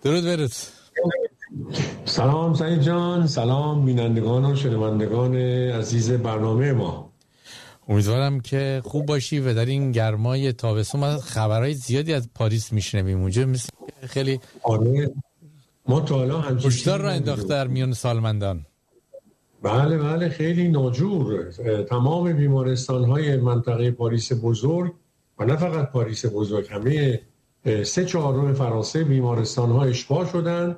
درود. سلام سعید جان، سلام بینندگان و شنوندگان عزیز برنامه ما. امیدوارم که خوب باشی و در این گرمای تابستون. ما خبرهای زیادی از پاریس میشنویم اونجا، مثل خیلی ما تا حالا همچین هشدار را انداخته در میان سالمندان. بله خیلی ناجور. تمام بیمارستان‌های منطقه پاریس بزرگ و نه فقط پاریس بزرگ، همه 3/4 فرانسه بیمارستان‌ها اشباع شدن.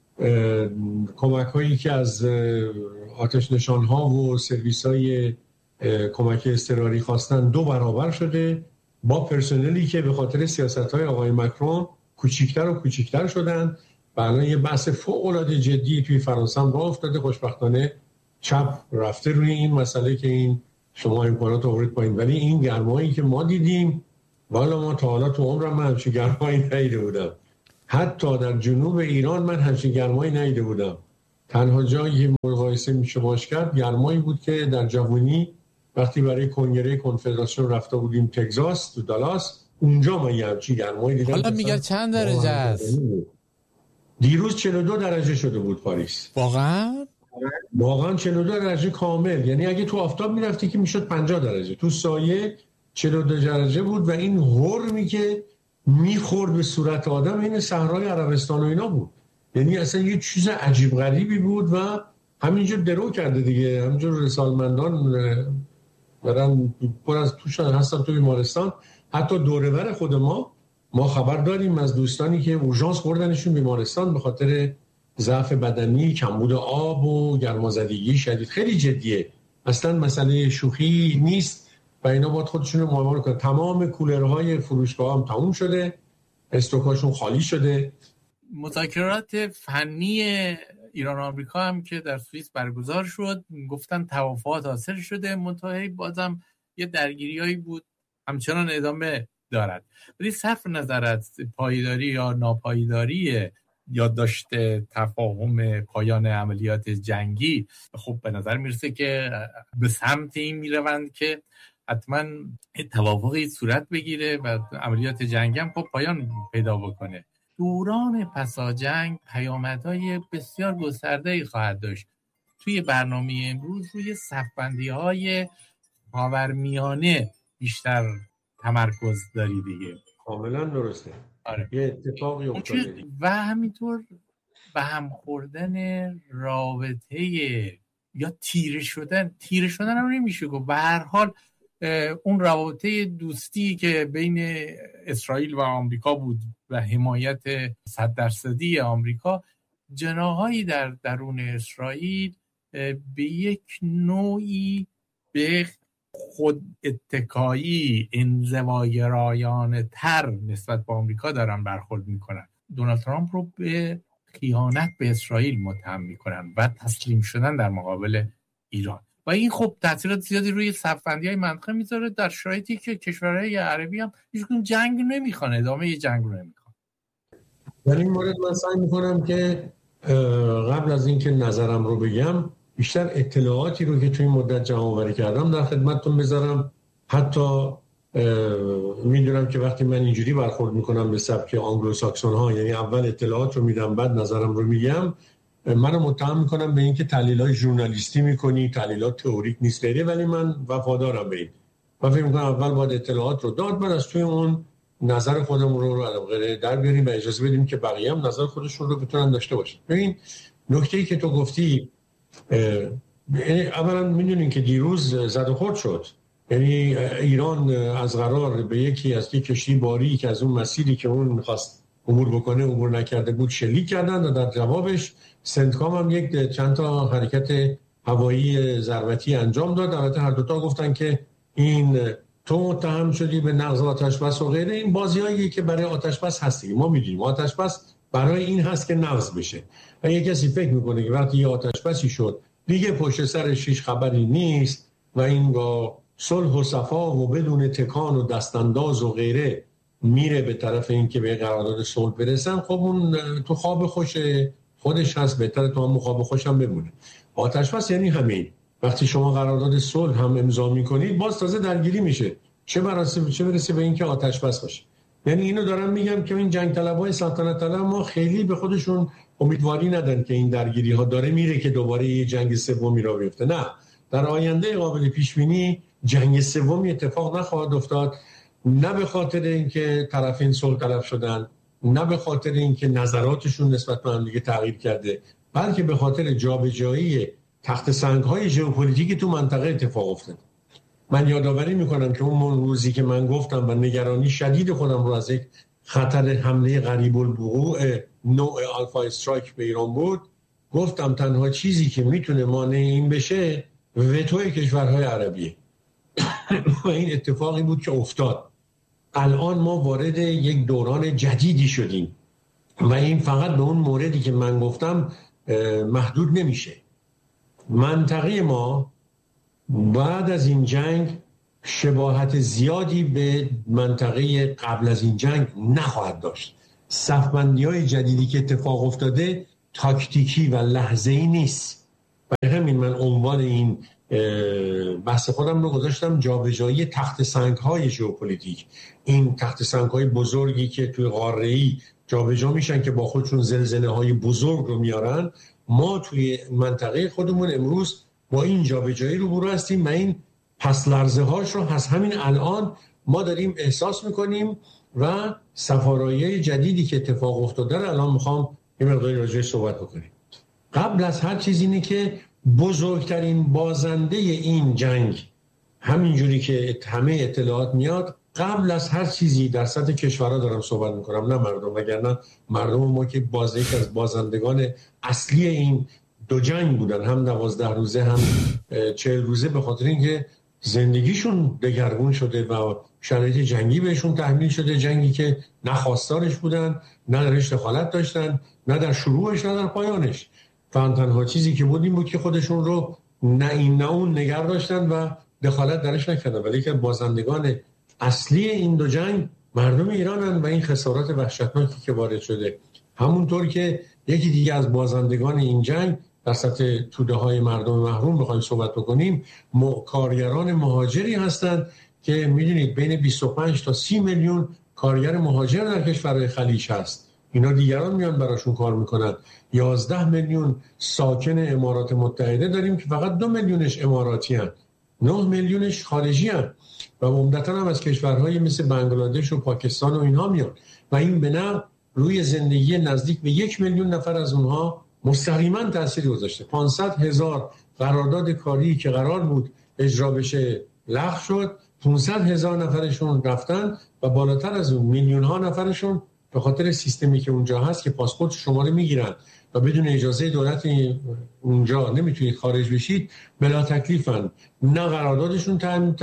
کمک‌هایی که از آتش نشان‌ها و سرویس‌های کمک اضطراری خواستن 2 برابر شده، با پرسنلی که به خاطر سیاست‌های آقای مکرون کوچیک‌تر شدن. الان یه بحث فوق‌العاده جدی توی فرانسه هم راه افتاده. خوشبختانه چپ رفته روی این مسئله که این شما امکانات آورید پایین، ولی این گرمایی که ما دیدیم، والا ما تا حالا تو عمرم من همچین گرمایی ندیده بودم. حتی در جنوب ایران من همچین گرمایی ندیده بودم. تنها جایی مقایسه میشه باش کرد گرمایی بود که در جوانی وقتی برای کنگره کنفدراسیون رفته بودیم تگزاس تو دالاس، اونجا من یه همچین گرمایی دیدم. حالا میگه چند درجه است؟ دیروز 42 درجه شده بود پاریس. واقعا 42 درجه کامل. یعنی اگه تو آفتاب میرفتی که میشد 50 درجه، تو سایه 42 درجه بود و این غرمی که میخورد به صورت آدم این صحرای عربستان و اینا بود. یعنی اصلا یه چیز عجیب غریبی بود و همینجور درو کرده دیگه. همینجور رسالمندان برن پر از توشن هستن تو بیمارستان. حتی دورور خود ما خبر داریم از دوستانی که اورژانس بردنشون بیمارستان به خاطر ضعف بدنی، کمبود آب و گرمازدگی شدید. خیلی جدیه، اصلا مسئله شوخی نیست و اینا باید خودشون رو معامله کنن. تمام کولرهای فروشگاه هم تموم شده، استوکاشون خالی شده. مذاکرات فنی ایران و آمریکا هم که در سوئیس برگزار شد، گفتن توافقات حاصل شده، منتهی بازم یه درگیریایی بود، همچنان ادامه دارد. ولی صرف نظر از پایداری یا ناپایداری یادداشت تفاهم پایان عملیات جنگی، خب به نظر میرسه که به سمت این میروند که حتما توافقی صورت بگیره و عملیات جنگی هم خب پایان پیدا بکنه. دوران پساجنگ پیامدهای بسیار گسترده‌ای خواهد داشت. توی برنامه امروز روی صف‌بندی‌های خاورمیانه بیشتر تمرکز داری دیگه. کاملا درسته. آره. یه اتفاقی افتاده و همینطور به هم خوردن رابطه یا تیره شدن هم نمیشه گفت. به هر حال اون رابطه دوستی که بین اسرائیل و آمریکا بود و حمایت 100% آمریکا، جناحایی در درون اسرائیل به یک نوعی به خود اتکایی انزواگرایانه تر نسبت به آمریکا دارن برخورد میکنن. دونالد ترامپ رو به خیانت به اسرائیل متهم میکنن و تسلیم شدن در مقابل ایران و این خب تاثیرات زیادی روی صف‌بندی‌های منطقه میذاره، در شرایطی که کشورهای عربی هم هیچکدوم جنگ نمیخوان، ادامه جنگ رو نمیخوان. در این مورد من سعی میکنم که قبل از اینکه نظرم رو بگم بیشتر اطلاعاتی رو که توی این مدت جمع‌آوری کردم در خدمتتون بذارم. حتی میدونم که وقتی من اینجوری برخورد میکنم به سبک آنگلو ساکسون ها، یعنی اول اطلاعات رو میدم بعد نظرم رو میگم، منو متهم میکنم به اینکه تحلیلات ژورنالیستی میکنی، تحلیلات تئوریک نیست غیره، ولی من وفادارم به این. من فکر میکنم اول باید اطلاعات رو داد، بعد از توی اون نظر خودمون رو در بیاریم و اجازه بدیم که بقیه هم نظر خودشون رو بتونن داشته باشن. ببین نکته‌ای که تو گفتی، اولا میدونین که دیروز زد و خورد شد. یعنی ایران از قرار به یکی از یک کشتی باری که از اون مسیری که اون می‌خواست عبور بکنه عبور نکرده بود شلیک کردن و در جوابش سنتکام هم یک چند تا حرکت هوایی ضربتی انجام داد. البته هر دوتا گفتن که این تو متهم شدی به نقض آتش‌بس و غیره. این بازیایی که برای آتش‌بس هستی، ما می‌دونیم آتش‌بس برای این هست که نقض بشه. و یک کسی فکر می‌کنه که وقتی یه آتش‌بسی شد دیگه پشت سرش هیچ خبری نیست و این با صلح و صفا و بدون تکان و دستانداز و غیره میره به طرف این که به قرارداد صلح برسن، خب اون تو خواب خودش هست، بهتره تو هم خواب خوش هم بمونه. آتش‌بس یعنی همین. وقتی شما قرارداد صلح هم امضا میکنید باز تازه درگیری میشه، چه برسه به این که آتش‌بس باشه. یعنی اینو دارم میگم که این جنگ طلبای سلطنت طلب ما خیلی به خودشون امیدواری ندن که این درگیری ها داره میره که دوباره یه جنگ سومی را بیفته. نه، در آینده قابل پیش بینی جنگ سومی اتفاق نخواهد افتاد، نه به خاطر اینکه طرفین صلح طلب شدن، نه به خاطر اینکه نظراتشون نسبت به هم دیگه تغییر کرده، بلکه به خاطر جابجایی تخت سنگ‌های ژئوپلیتیکی تو منطقه اتفاق افتاد. من یادآوری میکنم که اون روزی که من گفتم و نگرانی شدید خودم رو از یک خطر حمله قریب الوقوع نوع آلفا استرایک به ایران بود، گفتم تنها چیزی که میتونه مانع این بشه وتوی کشورهای عربیه و این اتفاقی بود که افتاد. الان ما وارد یک دوران جدیدی شدیم و این فقط به اون موردی که من گفتم محدود نمیشه. منطقه ما بعد از این جنگ شباهت زیادی به منطقه قبل از این جنگ نخواهد داشت. صفبندی‌های جدیدی که اتفاق افتاده تاکتیکی و لحظه‌ای نیست. برای همین من عنوان این بحث خودم رو گذاشتم جابجایی تخت سنگ‌های ژئوپلیتیک. این تخت سنگ‌های بزرگی که توی قاره‌ای جابجا میشن که با خودشون زلزله‌های بزرگ رو میارن، ما توی منطقه خودمون امروز با این جابجایی روبرو هستیم و این پس لرزه هاش رو از همین الان ما داریم احساس میکنیم و سفارایی جدیدی که اتفاق افتاده رو الان میخوام یه مقداری راجعش صحبت بکنیم. قبل از هر چیز اینه که بزرگترین بازنده این جنگ، همینجوری که همه اطلاعات میاد، قبل از هر چیزی در سطح کشورها دارم صحبت میکنم، نه مردم، وگرنه مردم ما که یک از بازندگان اصلی این دو جنگ بودن، هم 12 روزه هم 40 روزه، به خاطر اینکه زندگیشون دگرگون شده و شرایط جنگی بهشون تحمیل شده، جنگی که نه خواستارش بودن، نه درش دخالت داشتن، نه در شروعش نه در پایانش. تنها چیزی که بود این بود که خودشون رو نه این نه اون نگه داشتن و دخالت درش نکردن. ولی که بازندگان اصلی این دو جنگ مردم ایرانن و این خسارات وحشتناکی که وارد شده. همونطور که یکی دیگه از بازندگان این جنگ در سطح توده های مردم محروم بخوایم صحبت بکنیم، کارگران مهاجری هستند که میدونید بین 25 تا 30 میلیون کارگر مهاجر در کشورهای خلیج هست. اینا دیگران میان براشون کار میکنن. 11 میلیون ساکن امارات متحده داریم که فقط 2 میلیونش اماراتی هستند، 9 میلیونش خارجی هستند و عمدتاً هم از کشورهای مثل بنگلادش و پاکستان و اینها میان و این بنا روی زندگی نزدیک به 1 میلیون نفر از اونها مستقیما تأثیر گذاشته. 500,000 قرارداد کاری که قرار بود اجرا بشه لغو شد، 500,000 نفرشون رفتن و بالاتر از اون میلیون ها نفرشون به خاطر سیستمی که اونجا هست که پاسپورت شما رو میگیرن و بدون اجازه دولت اونجا نمیتونید خارج بشید، بلا تکلیفن. نه قراردادشون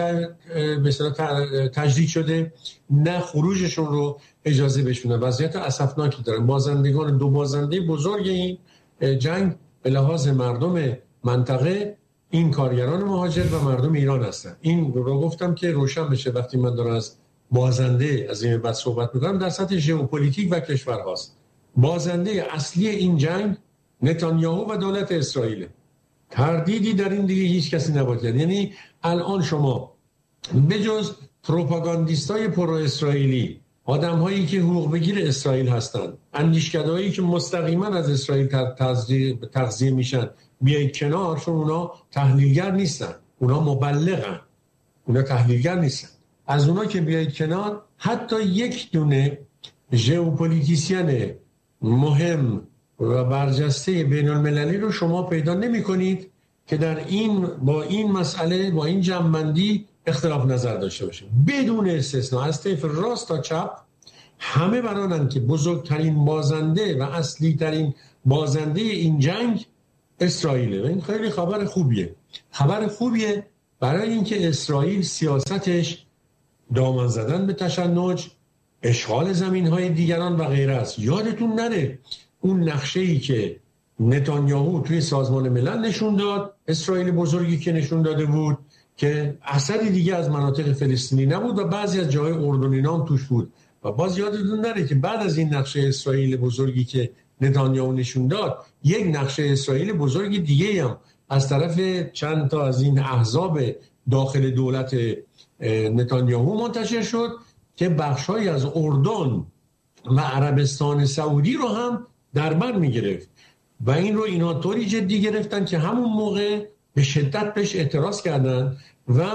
تجدید شده، نه خروجشون رو اجازه بشونه. وضعیت اسفناکی دارن. بازندگان دو بازنده بزرگ این جنگ به لحاظ مردم منطقه این کارگران مهاجر و مردم ایران هستن. این رو گفتم که روشن بشه وقتی من دارم از بازنده از این بعد صحبت میکنم در سطح ژئوپلیتیک و کشورهاست. بازنده اصلی این جنگ نتانیاهو و دولت اسرائیل. تردیدی در این دیگه هیچ کسی نباید کرد. یعنی الان شما بجز پروپاگاندیستای پرو اسرائیلی، آدم‌هایی که حقوق بگیر اسرائیل هستند، اندیشکدهایی که مستقیما از اسرائیل تغذیه میشن، بیایید کنار، چون اونا تحلیلگر نیستن، اونا مبلغن، اونا تحلیلگر نیستن. از اونا که بیایید کنار، حتی یک دونه ژئوپلیتیسین مهم و برجسته بین المللی رو شما پیدا نمی کنید که در این با این مسئله، با این جمع‌بندی اختلاف نظر داشته باشه. بدون استثناء از طرف راست تا چپ همه برانند که بزرگترین بازنده و اصلی ترین بازنده این جنگ اسرائیله و این خیلی خبر خوبیه. خبر خوبیه برای اینکه اسرائیل سیاستش دامن زدن به تشنج، اشغال زمین‌های دیگران و غیره است. یادتون نره اون نقشه‌ای که نتانیاهو توی سازمان ملل نشون داد، اسرائیل بزرگی که نشون داده بود که اثری دیگه از مناطق فلسطینی نبود و بعضی از جای اردنی نام توش بود. و باز یادتون نره که بعد از این نقشه اسرائیل بزرگی که نتانیاهو نشون داد، یک نقشه اسرائیل بزرگی دیگه هم از طرف چند تا از این احزاب داخل دولت نتانیاهو منتشر شد که بخش‌های از اردن و عربستان سعودی رو هم در بر می‌گرفت و این رو اینا طوری جدی گرفتن که همون موقع به شدت بهش اعتراض کردن و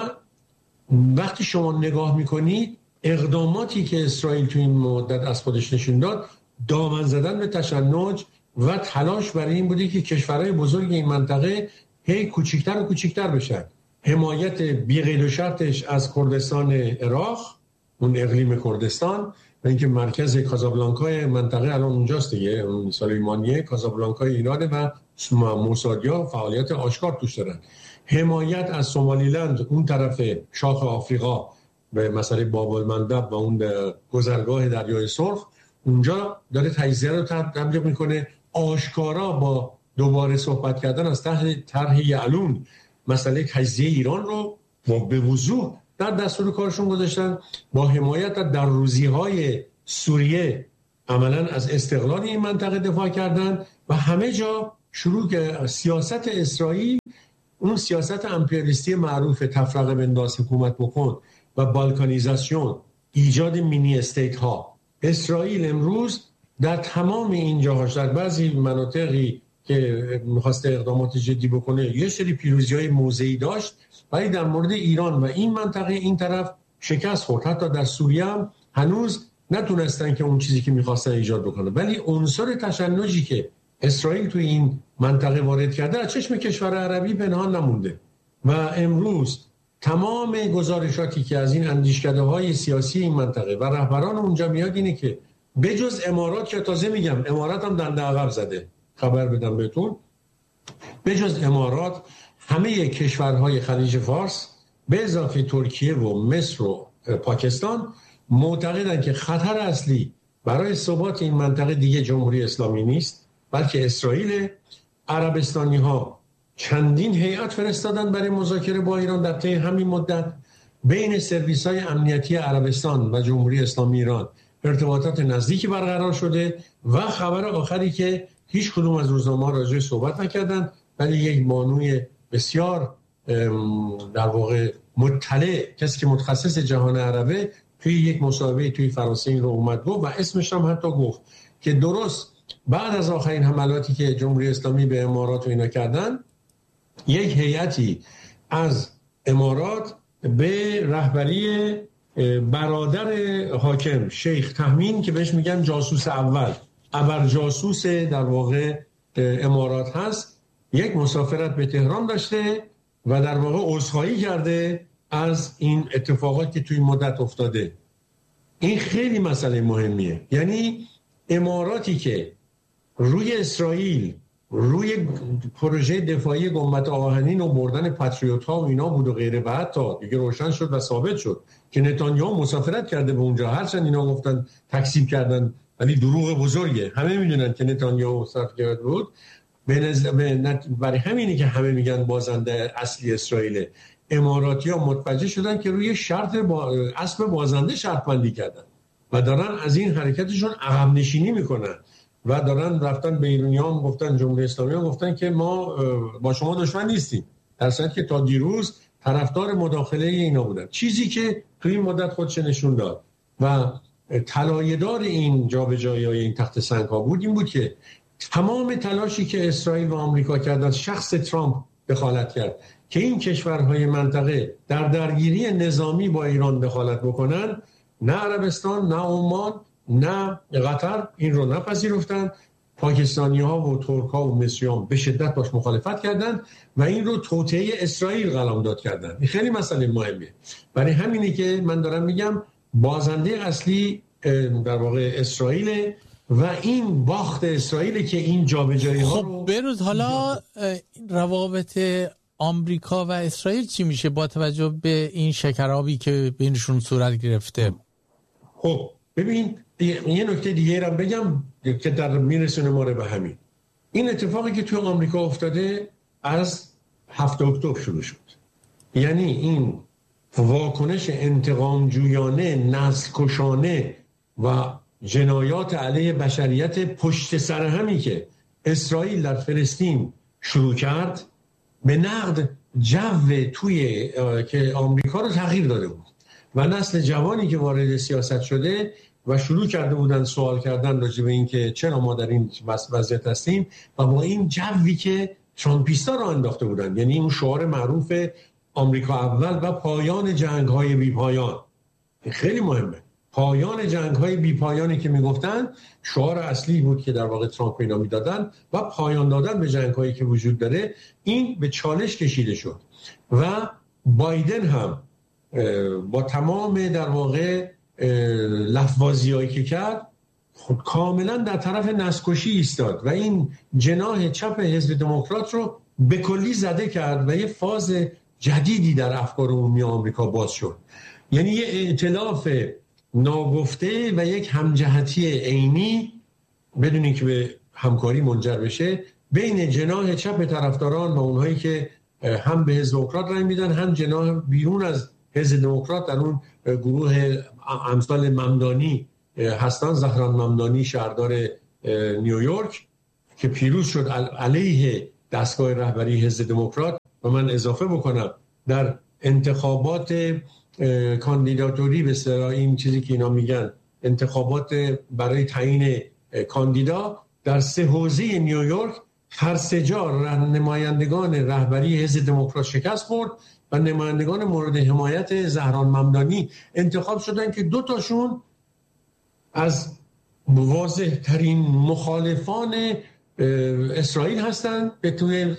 وقتی شما نگاه می‌کنید اقداماتی که اسرائیل تو این مدت از خودش نشون داد دامن زدن به تشنج و تلاش برای این بوده که کشورهای بزرگ این منطقه هی کوچکتر و کوچکتر بشن. حمایت بی قید و شرطش از کردستان عراق، اون اقلیم کردستان، و اینکه مرکز کازابلانکای منطقه الان اونجاست دیگه، اون سلیمانیه کازابلانکای ایرانه و موسادیا فعالیت آشکار توش دارن. حمایت از سومالیلند اون طرف شاخ آفریقا به مسئله باب المندب و اون گذرگاه دریای سرخ، اونجا داره تجزیه رو تبلیغ میکنه. آشکارا با دوباره صحبت کردن از طرح یعلون مسئله تجزیه ایران رو به وضوح در دستور کارشون گذاشتن. با حمایت در روزی‌های سوریه عملاً از استقلال این منطقه دفاع کردن و همه جا شروع که سیاست اسرائیل، اون سیاست امپریالیستی معروف تفرقه بنداز حکومت بکن و بالکانیزاسیون، ایجاد مینی استیت ها. اسرائیل امروز در تمام این جاهاش، در بعضی مناطقی که میخواسته اقدامات جدی بکنه یه سری پیروزی‌های موضعی داشت، ولی در مورد ایران و این منطقه این طرف شکست خورد. حتی در سوریه هم هنوز نتونستن که اون چیزی که میخواستن ایجاد بکنه. ولی عنصر تشنجی که اسرائیل توی این منطقه وارد کرده از چشم کشور عربی پنهان نمونده و امروز تمام گزارشاتی که از این اندیشکده‌های سیاسی این منطقه و رهبران اونجا میاد اینه که بجز امارات، که تازه میگم امارات هم دنده عقب زده، خبر بدم بهتون، بجز امارات همه کشورهای خلیج فارس به اضافه ترکیه و مصر و پاکستان معتقدن که خطر اصلی برای ثبات این منطقه دیگه جمهوری اسلامی نیست بلکه اسرائیل. عربستانی ها چندین هیئت فرستادن برای مذاکره با ایران در طی همین مدت. بین سرویس های امنیتی عربستان و جمهوری اسلامی ایران ارتباطات نزدیکی برقرار شده و خبر آخری که هیچ کدوم از روزنامه‌ها راجع به صحبت نکردن، ولی یک بانوی بسیار در واقع مطلع، کسی که متخصص جهان عربه، توی یک مصاحبه توی فرانسه این رو اومد گفت و اسمش هم حتی گفت که درست بعد از آخرین حملاتی که جمهوری اسلامی به امارات و اینا کردن، یک هیئتی از امارات به رهبری برادر حاکم شیخ تامین که بهش میگن جاسوس اول، ابر جاسوس در واقع امارات هست، یک مسافرت به تهران داشته و در واقع عذرخواهی کرده از این اتفاقات که توی مدت افتاده. این خیلی مسئله مهمیه. یعنی اماراتی که روی اسرائیل، روی پروژه دفاعی گنبد آهنین و بردن پاتریوت ها و اینا بود و غیره، و حتی دیگه روشن شد و ثابت شد که نتانیاهو مسافرت کرده به اونجا، هرچند اینا گفتن تکذیب کردن ولی دروغ بزرگه، همه میدونن که نتانیاهو مسافرت بود. برای همینی که همه میگن بازنده اصلی اسرائیل. اماراتی ها متوجه شدن که روی شرط اسب بازنده شرط بندی کردن و دارن از این حرکتشون عقب نشینی میکنن و دارن رفتن به ایرانیان گفتن، جمهوری اسلامی ها گفتن که ما با شما دشمن نیستیم، در صورتی که تا دیروز طرفدار مداخله اینا بودن. چیزی که توی این مدت خودش نشون داد و طلایه‌دار این جابجایی‌های این تخت سنگ ها بود این بود که تمام تلاشی که اسرائیل و آمریکا کردن، شخص ترامپ دخالت کرد که این کشورهای منطقه در درگیری نظامی با ایران دخالت بکنن، نه عربستان، نه عمان، نه قطر این رو نپذیرفتن. پاکستانی ها و ترک ها و مصریان به شدت باش مخالفت کردن و این رو توطئه اسرائیل قلمداد کردن. این خیلی مسئله مهمه. برای همینه که من دارم میگم بازنده اصلی در واقع اسرائیل و این باخت اسرائیل که این جابجایی ها رو بروز. حالا روابط آمریکا و اسرائیل چی میشه با توجه به این شکرابی که بینشون صورت گرفته؟ خب ببین یه نکته دیگه رو بگم که در میرسونه ما رو به همین. این اتفاقی که توی آمریکا افتاده از 7 اکتبر شروع شد. یعنی این واکنش انتقام جویانه، نسل کشانه و جنایات علیه بشریت پشت سر همی که اسرائیل در فلسطین شروع کرد به نقد جو توی که آمریکا رو تغییر داده بود و نسل جوانی که وارد سیاست شده و شروع کرده بودن سوال کردن راجع به این که چرا ما در این وضعیت هستیم و با این جوی که ترامپیستا را انداخته بودن، یعنی اون شعار معروف آمریکا اول و پایان جنگ‌های بی‌پایان. خیلی مهمه. پایان جنگ‌های بی‌پایانی که میگفتن شعار اصلی بود که در واقع ترامپ اینا میدادن و پایان دادن به جنگ‌هایی که وجود داره. این به چالش کشیده شد و بایدن هم با تمام در واقع لفظ‌بازی‌هایی که کرد خود کاملا در طرف نسل‌کشی ایستاد و این جناح چپ حزب دموکرات رو به کلی زده کرد و یه فاز جدیدی در افکار عمومی آمریکا باز شد. یعنی یه ائتلاف ناگفته و یک همجهتی عینی بدون اینکه به همکاری منجر بشه بین جناح چپ طرفداران و اونهایی که هم به حزب دموکرات رای میدن هم جناح بیرون از حزب دموکرات در اون گروه امثال ممدانی هستن. زهران ممدانی شهردار نیویورک که پیروز شد علیه دستگاه رهبری حزب دموکرات و من اضافه بکنم در انتخابات کاندیداتوری به اصطلاح این چیزی که اینا میگن انتخابات برای تعیین کاندیدا در 3 حوزه نیویورک هر 3 جا نمایندگان رهبری حزب دموکرات شکست خورد و نمایندگان مورد حمایت زهران ممدانی انتخاب شدن که 2 تاشون از واضح ترین مخالفان اسرائیل هستند. به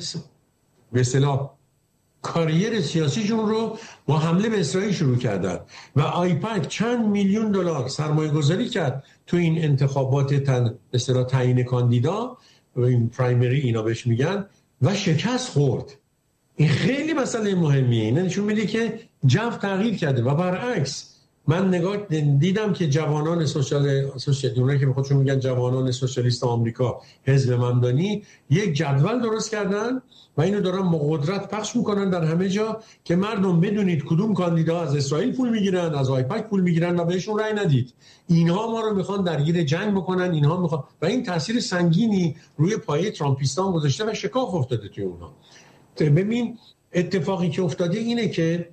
اصطلاح کاریر سیاسیشون رو با حمله به اسرائیل شروع کردن و آیپک چند میلیون دلار سرمایه گذاری کرد تو این انتخابات به اصطلاح تعیین کاندیدا و این پرایمری اینا بهش میگن و شکست خورد. این خیلی مسئله مهمیه. این نشون میده که جو تغییر کرده و برعکس من دیدم که جوانان سوسیالیست که به خودشون میگن جوانان سوسیالیست آمریکا حزب ممدانی یک جدول درست کردن و اینو دارن با قدرت پخش میکنن در همه جا که مردم بدونید کدوم کاندیدا از اسرائیل پول میگیرن، از آیپک پول میگیرن و بهشون رأی ندید. اینها ما رو میخوان درگیر جنگ بکنن، اینها میخوان و این تاثیر سنگینی روی پایه ترامپیستان گذاشته و شکاف افتاده توی اونها. ببین اتفاقی که افتاده اینه که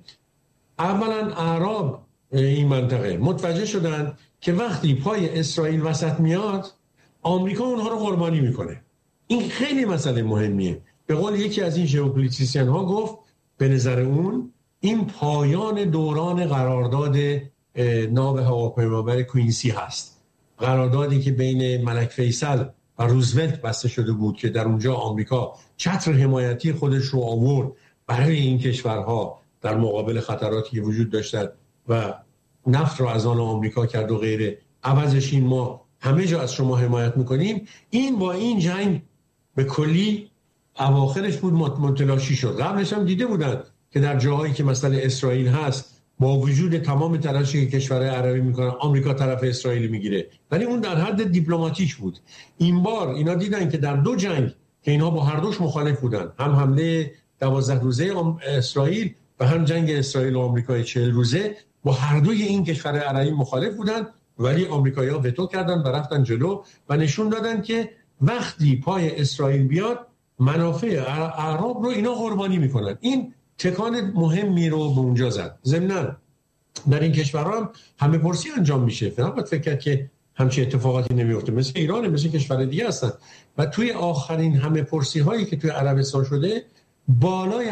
اولا اعراب این منطقه متوجه شدن که وقتی پای اسرائیل وسط میاد آمریکا اونها رو قربانی میکنه. این خیلی مسئله مهمیه. به قول یکی از این ژئوپلیتیسین ها گفت به نظر اون این پایان دوران قرارداد ناو هواپیمابر کوینسی هست. قراردادی که بین ملک فیصل و روزولت بسته شده بود که در اونجا آمریکا چتر حمایتی خودش رو آورد برای این کشورها در مقابل خطراتی که وجود داشتند و نفت رو از آن آمریکا کرد و غیره. عوضش این ما همه جا از شما حمایت میکنیم. این با این جنگ به کلی اواخرش بود متلاشی شد. قبلش هم دیده بودن که در جاهایی که مثلا اسرائیل هست با وجود تمام تلاشی که کشورهای عربی میکنن آمریکا طرف اسرائیل میگیره، ولی اون در حد دیپلماتیک بود. این بار اینا دیدن که در 2 جنگ که اینها با هر دوش مخالف بودن، هم حمله 12 روزه اسرائیل و هم جنگ اسرائیل و آمریکا 40 روزه، با هر دوی این کشورهای عربی مخالف بودن، ولی آمریکایی‌ها وتو کردن و رفتن جلو و نشون دادن که وقتی پای اسرائیل بیاد منافع اعراب رو اینا قربانی میکنن. این تکان مهمی رو به اونجا زد. ضمناً در این کشورها هم همه پرسی انجام میشه. فقط فکر کرد که همچین اتفاقاتی نمیفته. مثل ایران، مثل کشور دیگه هستن و توی آخرین همه پرسی هایی که توی عربستان شده بالای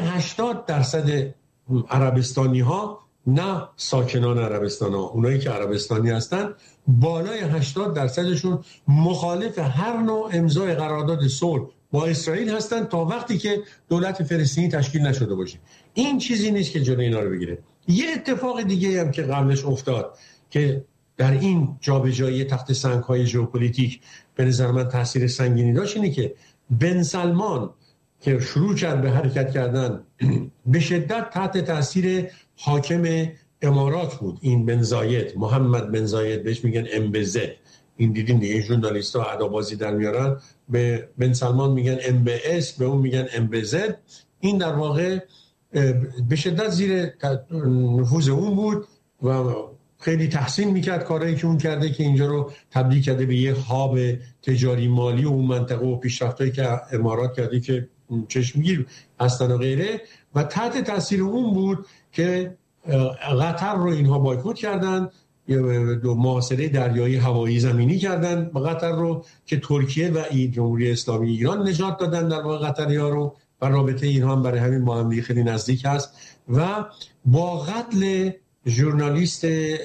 80% عربستانی ها، نه ساکنان عربستان ها، اونایی که عربستانی هستن، بالای 80%شون مخالف هر نوع امضای قرارداد صلح با اسرائیل هستن تا وقتی که دولت فلسطینی تشکیل نشده باشه. این چیزی نیست که جلوی اینا رو بگیره. یه اتفاق دیگه هم که قبلش افتاد که در این جابجایی تخت سنگ‌های ژئوپلیتیک به نظر من تاثیر سنگینی داشت اینه که بن سلمان که شروع کرد به حرکت کردن به شدت تحت تاثیر حاکم امارات بود. این بن زاید، محمد بن زاید، بهش میگن ام بی زد. این دیدین دیگه ژورنالیست‌ها ادابازی در میارن، به بن سلمان میگن ام بی اس، به اون میگن ام بی زد. این در واقع به شدت زیر نفوذ اون بود و خیلی تحسین میکرد کارهایی که اون کرده که اینجا رو تبدیل کرده به یه هاب تجاری مالی و اون منطقه و پیشرفتایی که امارات کرده که چشمگیر هستن و غیره، و تحت تاثیر اون بود که قطر رو اینها بایکوت کردن، دو محاصره دریایی هوایی زمینی کردن با قطر رو که ترکیه و جمهوری اسلامی ایران نجات دادن در واقع قطری‌ها رو و رابطه اینها هم برای همین با هم خیلی نزدیک هست. و با قتل ژورنالیست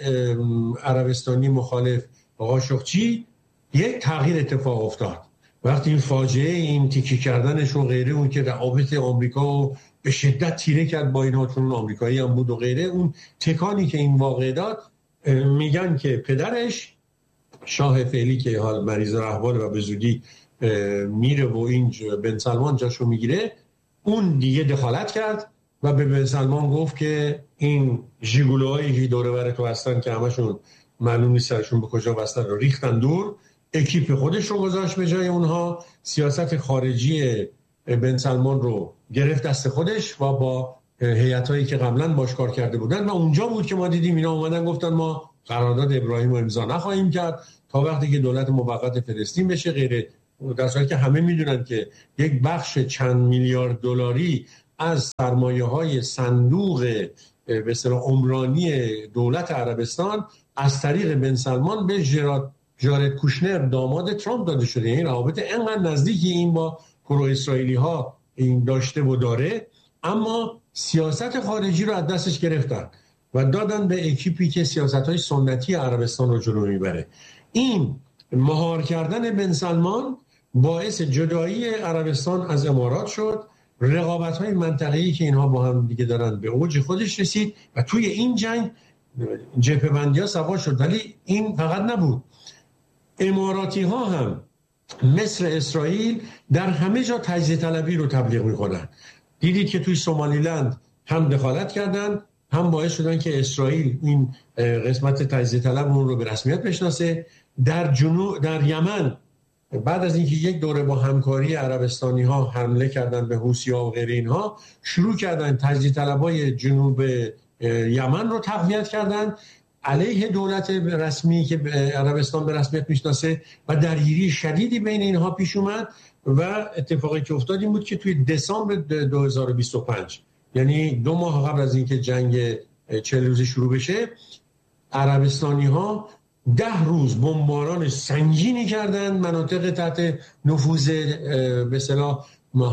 عربستانی مخالف قاشقچی یک تغییر اتفاق افتاد. وقتی این فاجعه این تیکی کردنش و غیره، اون که روابط آمریکا به شدت تیره کرد با اینها چون آمریکایی هم بود و غیره، اون تکانی که این واقعه داد، میگن که پدرش شاه فعلی که حال مریض احوال و به زودی میره و این بن سلمان جاشو میگیره، اون دیگه دخالت کرد و به بن سلمان گفت که این ژیگولوهایی که دوره بر تو هستن که همشون معلوم نیست سرشون به کجا بستن رو ریختن دور، اکیپ خودش رو گذاشت به جای اونها، سیاست خارجی بن سلمان رو گرفت دست خودش و با هیئتایی که قبلا باش کار کرده بودن و اونجا بود که ما دیدیم اینا اومدن گفتن ما قرارداد ابراهیم رو امضا نخواهیم کرد تا وقتی که دولت موقت فلسطین بشه غیره، در صورتی که همه میدونن که یک بخش چند میلیارد دلاری از سرمایه‌های صندوق به اصطلاح عمرانی دولت عربستان از طریق بن سلمان به جارد کوشنر داماد ترامپ داده شده. این روابط انقدر نزدیکی این با پرو اسرائیلی ها این داشته و داره، اما سیاست خارجی رو از دستش گرفتن و دادن به اکیپی که سیاست‌های سنتی عربستان رو جلو میبره. این مهار کردن بن سلمان باعث جدایی عربستان از امارات شد. رقابت‌های منطقه‌ای که اینها با هم دیگه دارن به اوج خودش رسید و توی این جنگ جبهه‌بندی‌ها سوا شد. ولی این فقط نبود، اماراتی ها هم مثل اسرائیل در همه جا تجزیه طلبی رو تبلیغ میکنن. دیدید که توی سومالیلند هم دخالت کردن، هم باعث شدن که اسرائیل این قسمت تجزیه طلب اون رو به رسمیت بشناسه. در یمن بعد از اینکه یک دوره با همکاری عربستانی ها حمله کردن به حوثی‌ها و غیر اینها، شروع کردن تجزیه طلبای جنوب یمن رو تقویت کردن علیه دولت رسمی که عربستان به رسمیت میشناسه و درگیری شدیدی بین اینها پیش اومد و اتفاقی که افتاد این بود که توی دسامبر 2025 یعنی 2 ماه قبل از اینکه جنگ 40 روزه شروع بشه، عربستانی ها 10 روز بمباران سنگینی کردن مناطق تحت نفوذ به اصطلاح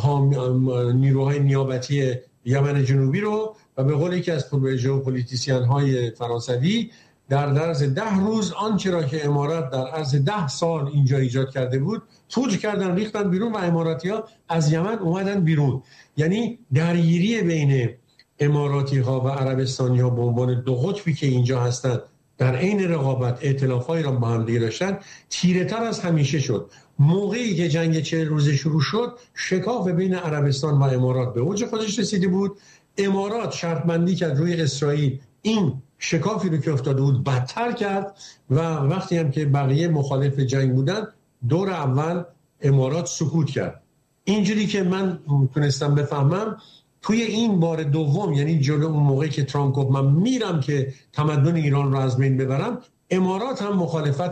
نیروهای نیابتی یمن جنوبی رو و به قول یکی از ژئوپلیتیسین های فرانسوی در عرض 10 روز آنچه را که امارات در عرض 10 سال اینجا ایجاد کرده بود فوج کردن، ریختن بیرون و اماراتی ها از یمن اومدن بیرون. یعنی درگیری بین اماراتی ها و عربستانی ها به عنوان دو قطبی که اینجا هستند در عین رقابت ائتلافایی را با هم دیگه داشتن تیره تر از همیشه شد. موقعی که جنگ 40 روزه شروع شد، شکاف بین عربستان و امارات به اوج خودش رسیده بود. امارات شرط بندی کرد روی اسرائیل، این شکافی رو که افتاده بود بدتر کرد و وقتی هم که بقیه مخالف جنگ بودن، دور اول امارات سکوت کرد. اینجوری که من تونستم بفهمم توی این بار دوم، یعنی جلو اون موقعی که ترامپ گفت من میرم که تمدن ایران رو از بین ببرم، امارات هم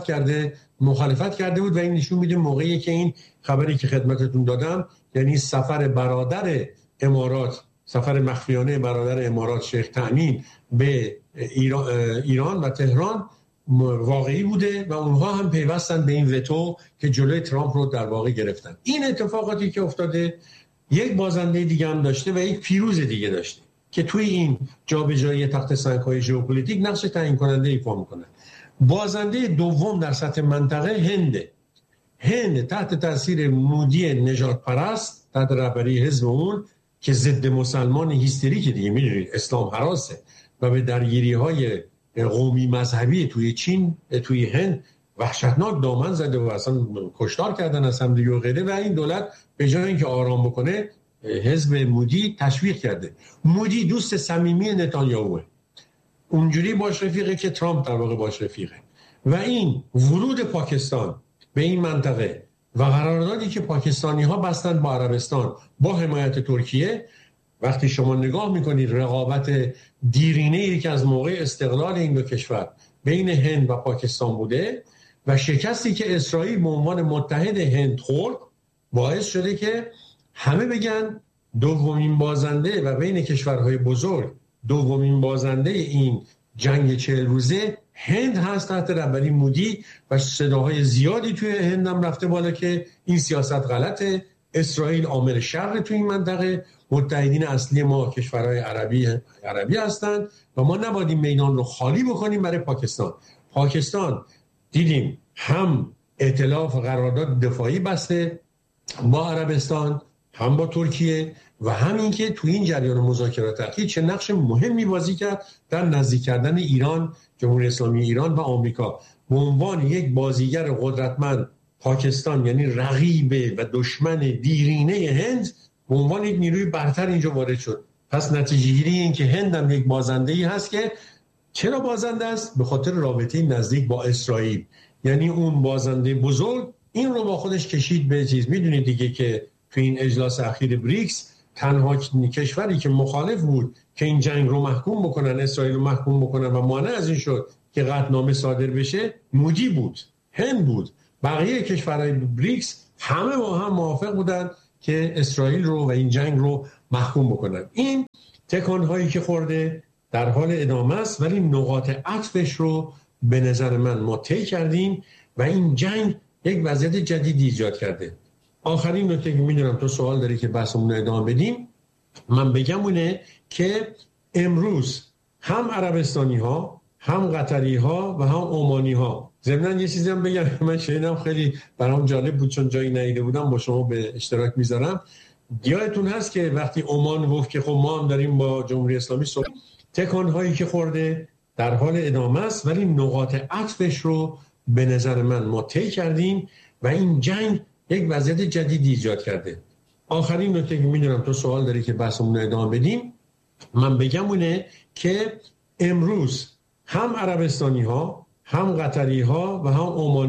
مخالفت کرده بود و این نشون میده موقعی که این خبری که خدمتتون دادم، یعنی سفر برادر امارات، سفر مخفیانه برادر امارات شیخ تأمین به ایران و تهران واقعی بوده و اونها هم پیوستن به این وتو که جلوی ترامپ رو در واقع گرفتن. این اتفاقاتی که افتاده یک بازنده دیگه هم داشته و یک پیروز دیگه داشته که توی این جابجایی تخت سنگ‌های ژئوپلیتیک نقش تعیین کننده ایفا میکنه. بازنده دوم در سطح منطقه هند تحت تاثیر مودی نژاد پرست تحت رهبری حزب اون که ضد مسلمان هیستریک دیگه، میدونید اسلام هراسه و به درگیری‌های قومی مذهبی توی چین، توی هند وحشتناک دامن زده و اصلا کشتار کردن از هم دیگه و غیره و این دولت به جای اینکه آرام بکنه حزب مودی تشویق کرده. مودی دوست صمیمی نتانیاهوه، اونجوری باش رفیقه که ترامپ در واقع باش رفیقه و این ورود پاکستان به این منطقه و قراردادی که پاکستانی ها بستن با عربستان با حمایت ترکیه، وقتی شما نگاه میکنید رقابت دیرینه‌ای که از موقع استقلال این دو کشور بین هند و پاکستان بوده و شکستی که اسرائیل به عنوان متحد هند خورد، باعث شده که همه بگن دومین بازنده و بین کشورهای بزرگ دومین بازنده این جنگ 40 روزه هند هست تحت رهبری مودی و صداهای زیادی توی هند هم رفته بالا که این سیاست غلطه، اسرائیل عامل شر توی این منطقه، متحدین اصلی ما کشورهای عربی هستند و ما نباید این میدان رو خالی بکنیم برای پاکستان دیدیم هم ائتلاف قرارداد دفاعی بسته با عربستان، هم با ترکیه و هم این که توی این جریان مذاکرات اخیر چه نقش مهمی بازی کرد در نزدیک کردن ایران، جمهوری اسلامی ایران و آمریکا. به عنوان یک بازیگر قدرتمند پاکستان، یعنی رقیب و دشمن دیرینه هند، به عنوان یک نیروی برتر اینجا وارد شد. پس نتیجه گیری این که هند هم یک بازنده‌ای هست که چرا بازنده است؟ به خاطر رابطه نزدیک با اسرائیل. یعنی اون بازنده بزرگ این رو با خودش کشید به چیز. میدونید دیگه که تو این اجلاس اخیر بریکس تنها کشوری که مخالف بود که این جنگ رو محکوم بکنن، اسرائیل رو محکوم بکنن و مانع از این شد که قطعنامه صادر بشه، مودی بود، هند بود. بقیه کشورهای بریکس همه با هم موافق بودن که اسرائیل رو و این جنگ رو محکوم بکنن. این تکانهایی که خورده در حال ادامه است، ولی نقاط عطفش رو به نظر من ما طی کردیم و این جنگ یک وضعیت جدیدی ایجاد کرده. آخرین نکته که میدونم تو سوال داری که بحثمون رو ادامه بدیم، من بگم اونه که امروز هم عربستانی ها، هم قطری ها و هم عمانی ها، ضمناً یه چیزی هم بگم من شنیدم خیلی برام جالب بود چون جایی ندیده بودم، با شما به اشتراک میذارم. یادتون هست که وقتی عمان گفت که خب ما هم داریم با جمهوری اسلامی صحبت، تکانهایی که خورده در حال ادامه است، ولی نقاط عطفش رو به نظر من ما طی کردیم و این جنگ یک وضعیت جدیدی ایجاد کرده. آخرین نکته که میدونم تو سوال داری که بحثمون رو ادامه بدیم، من بگم اونه که امروز هم عربستانی ها، هم قطری ها و هم عمانی